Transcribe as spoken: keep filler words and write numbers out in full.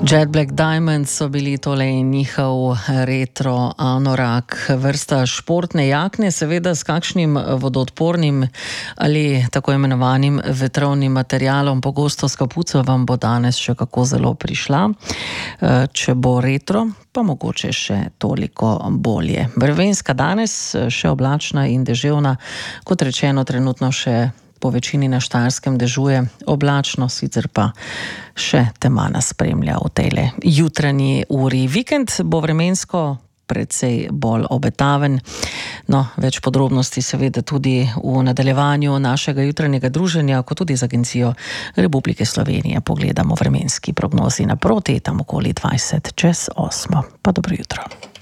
Jet Black Diamonds so bili tole njihov retro anorak, vrsta športne jakne, seveda s kakšnim vodoodpornim ali tako imenovanim vetrovnim materialom, pogosto s kapuco, vam bo danes še kako zelo prišla. Če bo retro, pa mogoče še toliko bolje. Vremenska danes še oblačna in deževna, kot rečeno, trenutno še po večini na Štajerskem dežuje, oblačno, sicer pa še tema nas spremlja v tejle jutranji uri. Vikend bo vremensko precej bolj obetaven. No, več podrobnosti seveda tudi v nadaljevanju našega jutranjega druženja, kot tudi z Agencijo Republike Slovenije pogledamo vremenski prognozi naproti, tam okoli dvajset čez osmo. Pa dobro jutro.